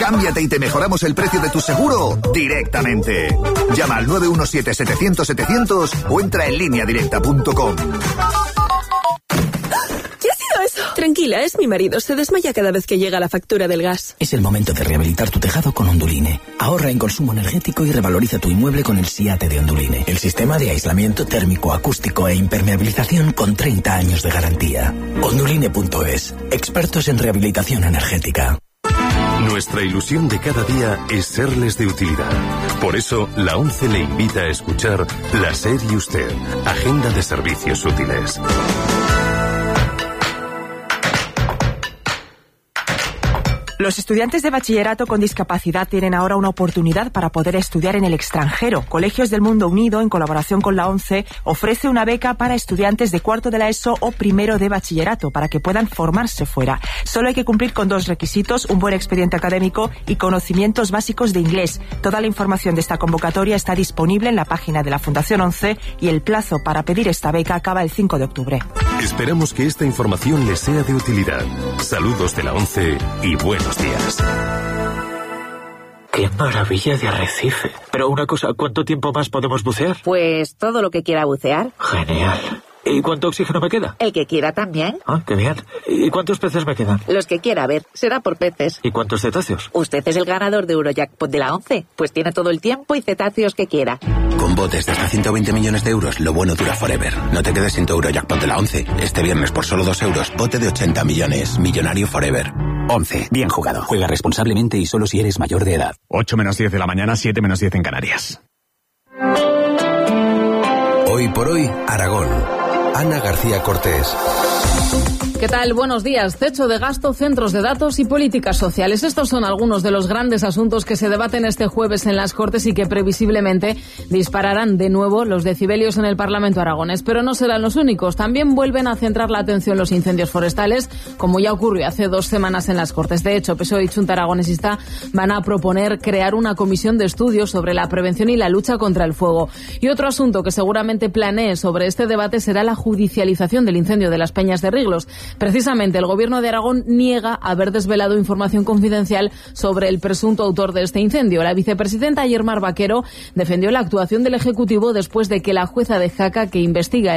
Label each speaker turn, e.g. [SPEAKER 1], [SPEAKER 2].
[SPEAKER 1] Cámbiate y te mejoramos el precio de tu seguro directamente. Llama al 917-700-700 o entra en lineadirecta.com.
[SPEAKER 2] Tranquila, es mi marido. Se desmaya cada vez que llega la factura del gas.
[SPEAKER 3] Es el momento de rehabilitar tu tejado con Onduline. Ahorra en consumo energético y revaloriza tu inmueble con el SIATE de Onduline. El sistema de aislamiento térmico, acústico e impermeabilización con 30 años de garantía. Onduline.es. Expertos en rehabilitación energética.
[SPEAKER 4] Nuestra ilusión de cada día es serles de utilidad. Por eso, la ONCE le invita a escuchar La SER y Usted, Agenda de Servicios Útiles.
[SPEAKER 5] Los estudiantes de bachillerato con discapacidad tienen ahora una oportunidad para poder estudiar en el extranjero. Colegios del Mundo Unido, en colaboración con la ONCE, ofrece una beca para estudiantes de cuarto de la ESO o primero de bachillerato para que puedan formarse fuera. Solo hay que cumplir con 2 requisitos: un buen expediente académico y conocimientos básicos de inglés. Toda la información de esta convocatoria está disponible en la página de la Fundación ONCE y el plazo para pedir esta beca acaba el 5 de octubre.
[SPEAKER 4] Esperamos que esta información les sea de utilidad. Saludos de la ONCE y buenos días.
[SPEAKER 6] ¡Qué maravilla de arrecife! Pero una cosa, ¿cuánto tiempo más podemos bucear?
[SPEAKER 7] Pues todo lo que quiera bucear.
[SPEAKER 6] Genial. ¿Y cuánto oxígeno me queda?
[SPEAKER 7] El que quiera también.
[SPEAKER 6] Ah, qué bien. ¿Y cuántos peces me quedan?
[SPEAKER 7] Los que quiera, a ver, será por peces.
[SPEAKER 6] ¿Y cuántos cetáceos?
[SPEAKER 7] Usted es el ganador de Eurojackpot de la ONCE, pues tiene todo el tiempo y cetáceos que quiera.
[SPEAKER 8] Con botes de hasta 120 millones de euros, lo bueno dura forever. No te quedes sin tu Eurojackpot de la ONCE. Este viernes por solo 2 euros, bote de 80 millones. Millonario forever.
[SPEAKER 9] 11. Bien jugado. Juega responsablemente y solo si eres mayor de edad.
[SPEAKER 10] 8 menos 10 de la mañana, 7 menos 10 en Canarias.
[SPEAKER 11] Hoy por hoy, Aragón. Ana García Cortés.
[SPEAKER 12] ¿Qué tal? Buenos días. Techo de gasto, centros de datos y políticas sociales. Estos son algunos de los grandes asuntos que se debaten este jueves en las Cortes y que previsiblemente dispararán de nuevo los decibelios en el Parlamento aragonés. Pero no serán los únicos. También vuelven a centrar la atención los incendios forestales, como ya ocurrió hace 2 semanas en las Cortes. De hecho, PSOE y Chunta Aragonesista van a proponer crear una comisión de estudios sobre la prevención y la lucha contra el fuego. Y otro asunto que seguramente planee sobre este debate será la judicialización del incendio de las Peñas de Riglos. Precisamente el Gobierno de Aragón niega haber desvelado información confidencial sobre el presunto autor de este incendio. La vicepresidenta Ayer Mar Vaquero defendió la actuación del Ejecutivo después de que la jueza de Jaca, que investiga